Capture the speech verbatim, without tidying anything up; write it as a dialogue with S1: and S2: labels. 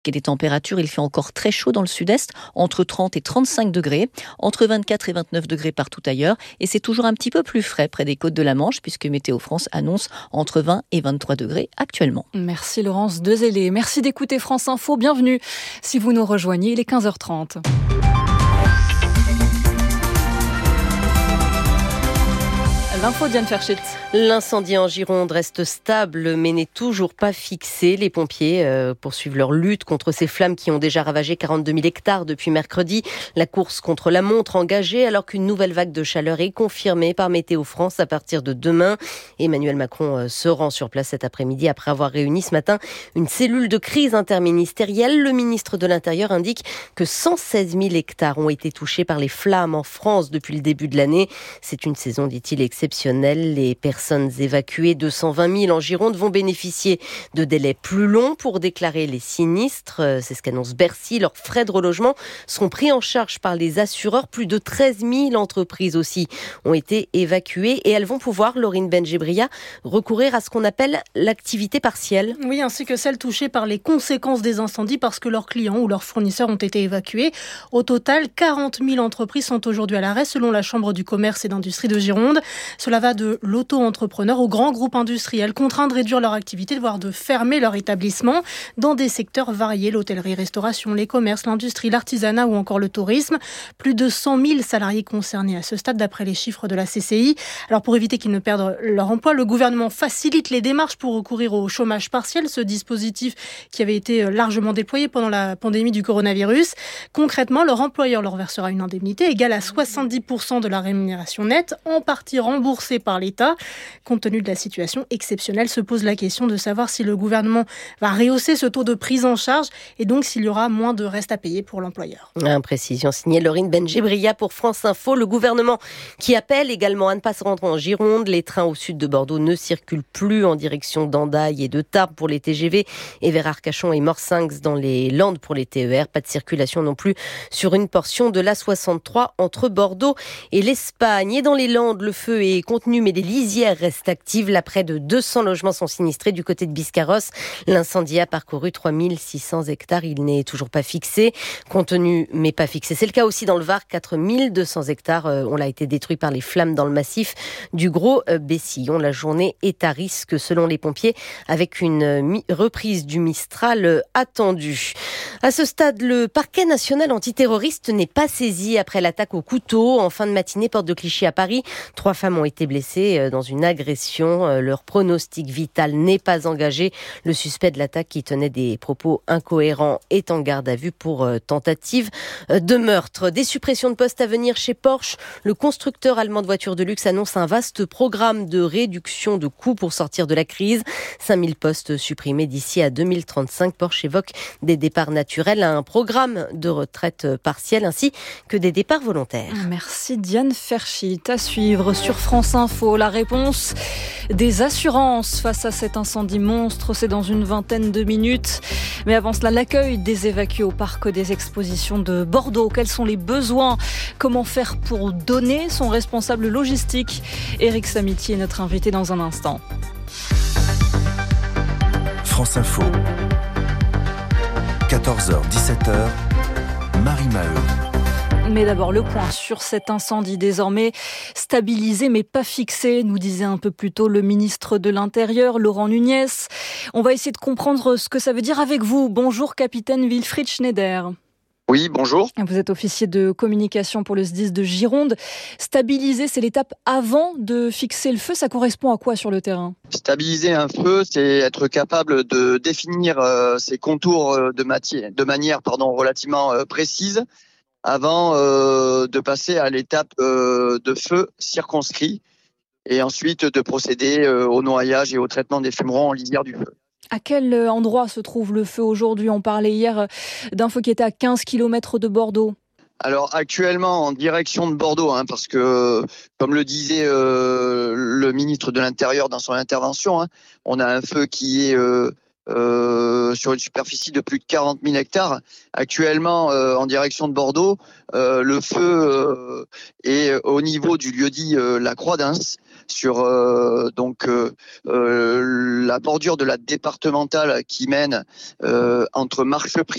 S1: Et des températures, il fait encore très chaud dans le sud-est, entre trente et trente-cinq degrés, entre vingt-quatre et vingt-neuf degrés partout ailleurs. Et c'est toujours un petit peu plus frais près des côtes de la Manche, puisque Météo France annonce entre vingt et vingt-trois degrés actuellement.
S2: Merci Laurence Dezellé. Merci d'écouter France Info. Bienvenue si vous nous rejoignez, il est quinze heures trente. L'info, Diane Ferchit.
S3: L'incendie en Gironde reste stable mais n'est toujours pas fixé. Les pompiers euh, poursuivent leur lutte contre ces flammes qui ont déjà ravagé quarante-deux mille hectares depuis mercredi. La course contre la montre engagée alors qu'une nouvelle vague de chaleur est confirmée par Météo France à partir de demain. Emmanuel Macron euh, se rend sur place cet après-midi après avoir réuni ce matin une cellule de crise interministérielle. Le ministre de l'Intérieur indique que cent seize mille hectares ont été touchés par les flammes en France depuis le début de l'année. C'est une saison, dit-il, exceptionnelle. Les personnes évacuées, deux cent vingt mille en Gironde, vont bénéficier de délais plus longs pour déclarer les sinistres. C'est ce qu'annonce Bercy. Leurs frais de relogement seront pris en charge par les assureurs. Plus de treize mille entreprises aussi ont été évacuées et elles vont pouvoir, Laurine Benjebria, recourir à ce qu'on appelle l'activité partielle.
S4: Oui, ainsi que celles touchées par les conséquences des incendies parce que leurs clients ou leurs fournisseurs ont été évacués. Au total, quarante mille entreprises sont aujourd'hui à l'arrêt selon la Chambre du commerce et d'industrie de Gironde. Cela va de l'auto-entrepreneur aux grands groupes industriels contraints de réduire leur activité, voire de fermer leur établissement dans des secteurs variés, l'hôtellerie, restauration, les commerces, l'industrie, l'artisanat ou encore le tourisme. Plus de cent mille salariés concernés à ce stade d'après les chiffres de la C C I. Alors pour éviter qu'ils ne perdent leur emploi, le gouvernement facilite les démarches pour recourir au chômage partiel, ce dispositif qui avait été largement déployé pendant la pandémie du coronavirus. Concrètement, leur employeur leur versera une indemnité égale à soixante-dix pour cent de la rémunération nette, en partie remboursée par l'État. Compte tenu de la situation exceptionnelle, se pose la question de savoir si le gouvernement va rehausser ce taux de prise en charge et donc s'il y aura moins de reste à payer pour l'employeur.
S3: Imprécision signée Laurine Benjebria pour France Info. Le gouvernement qui appelle également à ne pas se rendre en Gironde. Les trains au sud de Bordeaux ne circulent plus en direction d'Andaille et de Tarbes pour les T G V et vers Arcachon et Morsinx dans les Landes pour les T E R. Pas de circulation non plus sur une portion de l'A soixante-trois entre Bordeaux et l'Espagne. Et dans les Landes, le feu est contenu mais des lisières restent actives. Là, près de deux cents logements sont sinistrés du côté de Biscarrosse. L'incendie a parcouru trois mille six cents hectares. Il n'est toujours pas fixé. Contenu mais pas fixé. C'est le cas aussi dans le Var. quatre mille deux cents hectares ont là été détruits par les flammes dans le massif du Gros Bessillon. La journée est à risque selon les pompiers avec une reprise du Mistral attendue. À ce stade, le parquet national antiterroriste n'est pas saisi après l'attaque au couteau en fin de matinée porte de Clichy à Paris. Trois femmes ont été blessées dans une agression. Leur pronostic vital n'est pas engagé. Le suspect de l'attaque qui tenait des propos incohérents est en garde à vue pour tentative de meurtre. Des suppressions de postes à venir chez Porsche. Le constructeur allemand de voitures de luxe annonce un vaste programme de réduction de coûts pour sortir de la crise. cinq mille postes supprimés d'ici à deux mille trente-cinq. Porsche évoque des départs naturels, un programme de retraite partielle ainsi que des départs volontaires.
S2: Merci Diane Ferchit. À suivre sur France Info, la réponse des assurances face à cet incendie monstre, c'est dans une vingtaine de minutes. Mais avant cela, l'accueil des évacués au parc des expositions de Bordeaux. Quels sont les besoins? Comment faire pour donner? Son responsable logistique, Éric Samitier, est notre invité dans un instant.
S5: France Info, quatorze heures dix-sept heures, Marie Maheu.
S2: Mais d'abord, le point sur cet incendie désormais stabilisé mais pas fixé, nous disait un peu plus tôt le ministre de l'Intérieur, Laurent Nunez. On va essayer de comprendre ce que ça veut dire avec vous. Bonjour, capitaine Wilfried Schneider.
S6: Oui, bonjour.
S2: Vous êtes officier de communication pour le S D I S de Gironde. Stabiliser, c'est l'étape avant de fixer le feu. Ça correspond à quoi sur le terrain?
S6: Stabiliser un feu, c'est être capable de définir euh, ses contours de, matière, de manière pardon, relativement euh, précise avant euh, de passer à l'étape euh, de feu circonscrit et ensuite de procéder euh, au noyage et au traitement des fumerons en lisière du feu.
S2: À quel endroit se trouve le feu aujourd'hui? On parlait hier d'un feu qui était à quinze kilomètres de Bordeaux.
S6: Alors actuellement en direction de Bordeaux, hein, parce que comme le disait euh, le ministre de l'Intérieur dans son intervention, hein, on a un feu qui est euh, euh, sur une superficie de plus de quarante mille hectares. Actuellement euh, en direction de Bordeaux, euh, le feu euh, est au niveau du lieu-dit euh, La Croix-d'Ans, sur euh, donc euh, euh, la bordure de la départementale qui mène euh, entre Marcheprix